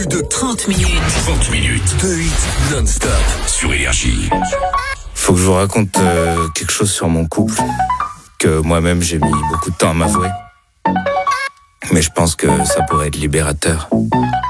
De 30 minutes. 30 minutes de hits non-stop sur Énergie. Faut que je vous raconte quelque chose sur mon couple que moi-même j'ai mis beaucoup de temps à m'avouer. Mais je pense que ça pourrait être libérateur.